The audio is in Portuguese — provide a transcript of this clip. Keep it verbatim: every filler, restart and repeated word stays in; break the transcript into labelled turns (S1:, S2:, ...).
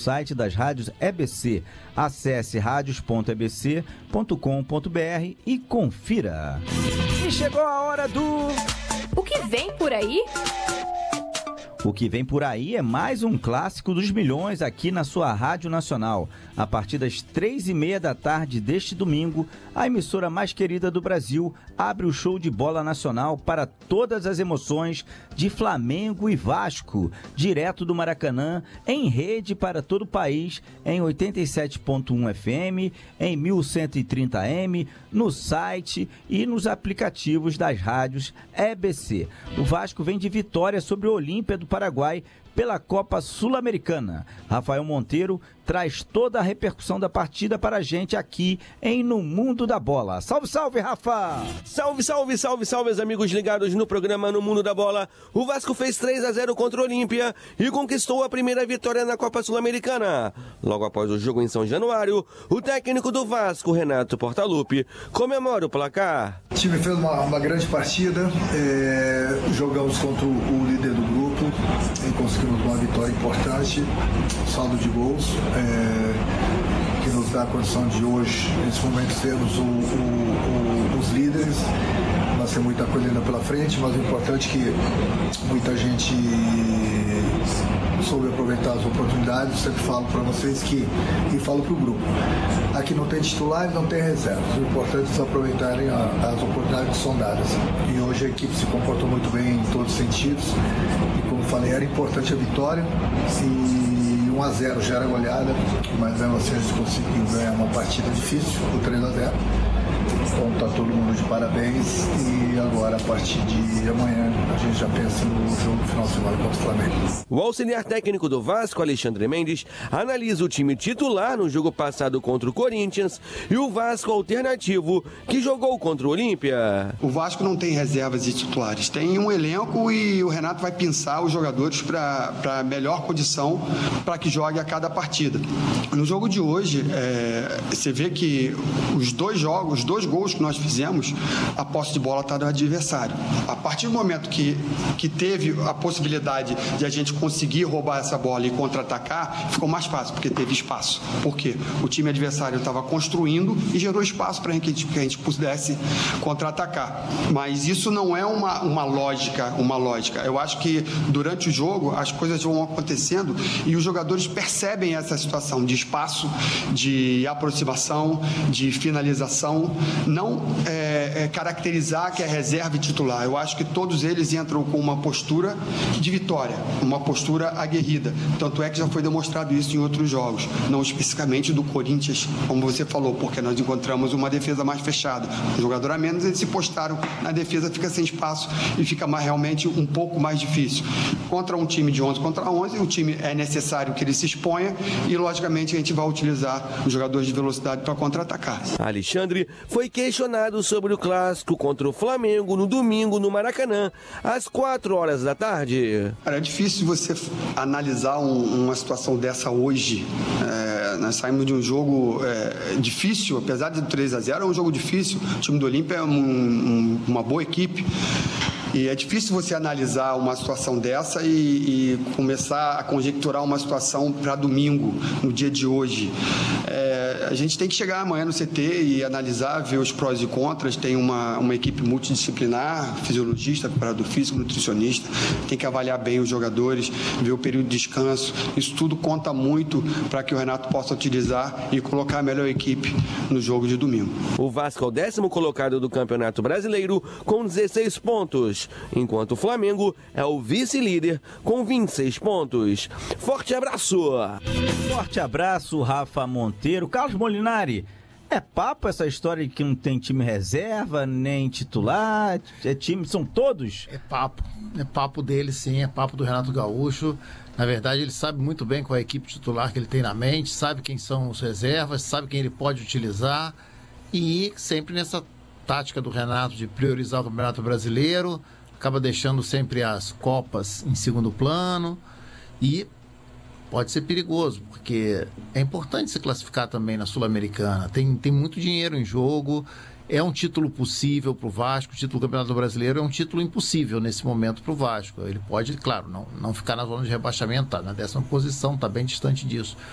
S1: site das rádios E B C. Acesse radios ponto e b c ponto com ponto b r e confira. E chegou a hora do...
S2: O que vem por aí?
S1: O que vem por aí é mais um clássico dos milhões aqui na sua Rádio Nacional. A partir das três e meia da tarde deste domingo, a emissora mais querida do Brasil abre o show de bola nacional para todas as emoções de Flamengo e Vasco, direto do Maracanã, em rede para todo o país, em oitenta e sete ponto um F M, em mil cento e trinta A M, no site e nos aplicativos das rádios E B C. O Vasco vem de vitória sobre o Olímpia do Paraguai pela Copa Sul-Americana. Rafael Monteiro traz toda a repercussão da partida para a gente aqui em No Mundo da Bola. Salve, salve, Rafa!
S3: Salve, salve, salve, salve, meus amigos ligados no programa No Mundo da Bola. O Vasco fez três a zero contra o Olímpia e conquistou a primeira vitória na Copa Sul-Americana. Logo após o jogo em São Januário, o técnico do Vasco, Renato Portaluppi, comemora o placar.
S4: O time fez uma, uma grande partida, é, jogamos contra o, o líder do grupo e conseguimos uma vitória importante, saldo de gols, é, que nos dá a condição de hoje, nesse momento, sermos o, o, o, os líderes. Vai ser muita colheita pela frente, mas o importante é que muita gente soube aproveitar as oportunidades. Eu sempre falo para vocês que, e falo para o grupo, aqui não tem titular e não tem reservas. O importante é eles aproveitarem a, as oportunidades que são dadas. E hoje a equipe se comportou muito bem em todos os sentidos. E como falei, era importante a vitória. E um a zero já era goleada, mas mesmo assim a gente conseguiu ganhar uma partida difícil, o três a zero. Então está todo mundo de parabéns e agora a partir de amanhã a gente já pensa no jogo final de semana contra o Flamengo.
S3: O auxiliar técnico do Vasco, Alexandre Mendes, analisa o time titular no jogo passado contra o Corinthians e o Vasco alternativo que jogou contra o Olímpia.
S5: O Vasco não tem reservas e titulares, tem um elenco e o Renato vai pensar os jogadores para melhor condição para que jogue a cada partida. No jogo de hoje, é, você vê que os dois jogos, os dois gols que nós fizemos, a posse de bola está do adversário. A partir do momento que, que teve a possibilidade de a gente conseguir roubar essa bola e contra-atacar, ficou mais fácil, porque teve espaço. Por quê? O time adversário estava construindo e gerou espaço para que, que a gente pudesse contra-atacar. Mas isso não é uma, uma lógica, uma lógica. Eu acho que durante o jogo as coisas vão acontecendo e os jogadores percebem essa situação de espaço, de aproximação, de finalização. Não é, é, caracterizar que é reserva e titular. Eu acho que todos eles entram com uma postura de vitória, uma postura aguerrida. Tanto é que já foi demonstrado isso em outros jogos, não especificamente do Corinthians, como você falou, porque nós encontramos uma defesa mais fechada. Um jogador a menos, eles se postaram na defesa, fica sem espaço e fica mais, realmente um pouco mais difícil. Contra um time de onze contra onze, o time é necessário que ele se exponha e, logicamente, a gente vai utilizar os jogadores de velocidade para contra-atacar.
S3: Alexandre foi questionado sobre o clássico contra o Flamengo no domingo no Maracanã, às quatro horas da tarde.
S5: Cara, é difícil você analisar um, uma situação dessa hoje. É, nós saímos de um jogo é, difícil, apesar de três a zero, é um jogo difícil. O time do Olímpia é um, um, uma boa equipe. E é difícil você analisar uma situação dessa e, e começar a conjecturar uma situação para domingo, no dia de hoje. É, a gente tem que chegar amanhã no C T e analisar, ver os prós e contras. Tem uma, uma equipe multidisciplinar, fisiologista, preparador físico, nutricionista. Tem que avaliar bem os jogadores, ver o período de descanso. Isso tudo conta muito para que o Renato possa utilizar e colocar a melhor equipe no jogo de domingo.
S3: O Vasco é o décimo colocado do Campeonato Brasileiro com dezesseis pontos. Enquanto o Flamengo é o vice-líder com vinte e seis pontos. Forte abraço!
S1: Forte abraço, Rafa Monteiro. Carlos Molinari, é papo essa história de que não tem time reserva, nem titular, é time, são todos?
S6: É papo, é papo dele sim, é papo do Renato Gaúcho. Na verdade, ele sabe muito bem qual é a equipe titular que ele tem na mente, sabe quem são os reservas, sabe quem ele pode utilizar e sempre nessa tática do Renato de priorizar o Campeonato Brasileiro, acaba deixando sempre as Copas em segundo plano e pode ser perigoso, porque é importante se classificar também na Sul-Americana. Tem, tem muito dinheiro em jogo, é um título possível para o Vasco, o título do Campeonato Brasileiro é um título impossível nesse momento para o Vasco. Ele pode, claro, não, não ficar na zona de rebaixamento, tá na décima posição, está bem distante disso,